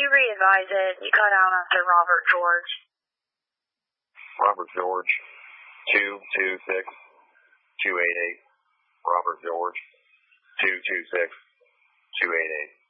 you re-advise it? You cut out after Robert George. Robert George, 226-288. Robert George, 226-288.